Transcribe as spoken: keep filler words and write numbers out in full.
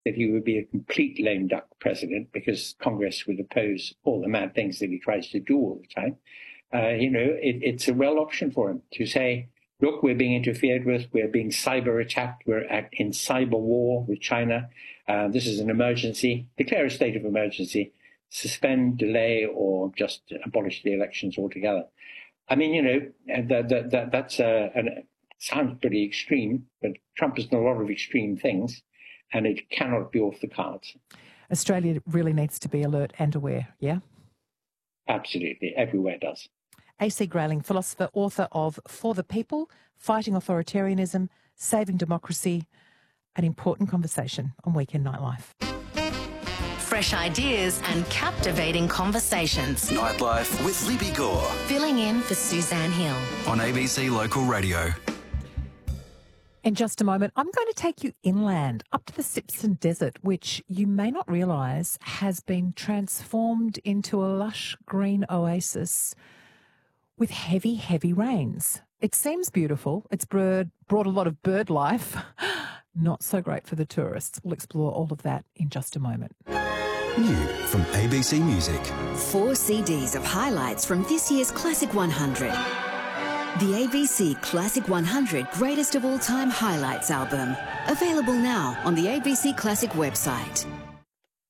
that he would be a complete lame duck president because Congress would oppose all the mad things that he tries to do all the time. Uh, you know, it, it's a real option for him to say, look, we're being interfered with, we're being cyber attacked, we're at, in cyber war with China. Uh, this is an emergency. Declare a state of emergency, suspend, delay, or just abolish the elections altogether. I mean, you know, that, that, that, that's uh, an, sounds pretty extreme, but Trump has done a lot of extreme things, and it cannot be off the cards. Australia really needs to be alert and aware, yeah? Absolutely, everywhere does. A C Grayling, philosopher, author of For the People, Fighting Authoritarianism, Saving Democracy, an important conversation on Weekend Nightlife. Fresh ideas and captivating conversations. Nightlife with Libby Gore. Filling in for Suzanne Hill. On A B C Local Radio. In just a moment, I'm going to take you inland, up to the Sipson Desert, which you may not realise has been transformed into a lush green oasis with heavy, heavy rains. It seems beautiful. It's brought, brought a lot of bird life. Not so great for the tourists. We'll explore all of that in just a moment. New from A B C Music. Four C Ds of highlights from this year's Classic one hundred. The A B C Classic one hundred Greatest of All Time Highlights album. Available now on the A B C Classic website.